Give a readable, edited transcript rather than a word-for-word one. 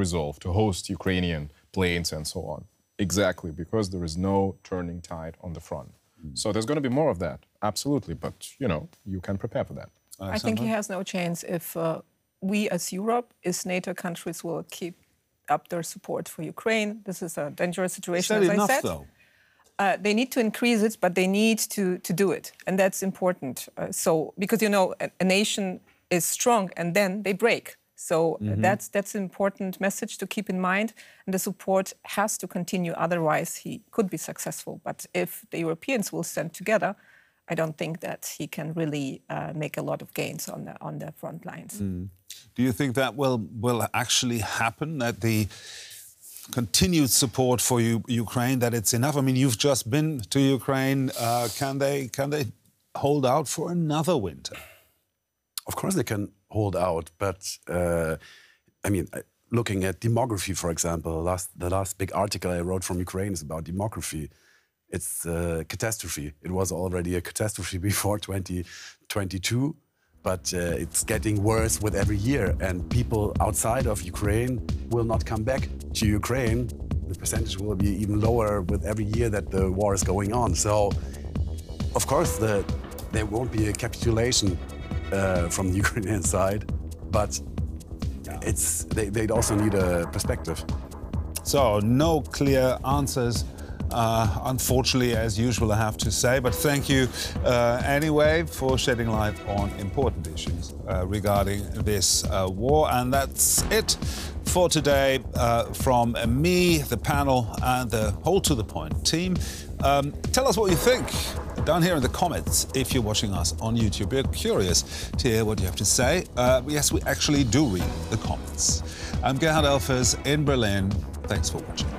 resolve to host Ukrainian planes and so on. Exactly, because there is no turning tide on the front. So there's going to be more of that, absolutely. But, you know, you can prepare for that. I think he has no chance if we as Europe, as NATO countries, will keep up their support for Ukraine. This is a dangerous situation, as I said. Though. They need to increase it, but they need to do it. And that's important. Because, you know, a nation is strong and then they break. So that's an important message to keep in mind. And the support has to continue. Otherwise, he could be successful. But if the Europeans will stand together, I don't think that he can really make a lot of gains on the front lines. Do you think that will actually happen, that the continued support for Ukraine, that it's enough? I mean, you've just been to Ukraine. Can they hold out for another winter? Of course they can hold out, but I mean, looking at demography, for example, the last big article I wrote from Ukraine is about demography. It's a catastrophe. It was already a catastrophe before 2022, but it's getting worse with every year. And people outside of Ukraine will not come back to Ukraine. The percentage will be even lower with every year that the war is going on. So, of course, there won't be a capitulation from the Ukrainian side, but they also need a perspective. So, no clear answers. Unfortunately, as usual, I have to say. But thank you anyway for shedding light on important issues regarding this war. And that's it for today from me, the panel, and the whole To The Point team. Tell us what you think down here in the comments if you're watching us on YouTube. We're curious to hear what you have to say. Yes, we actually do read the comments. I'm Gerhard Elfers in Berlin. Thanks for watching.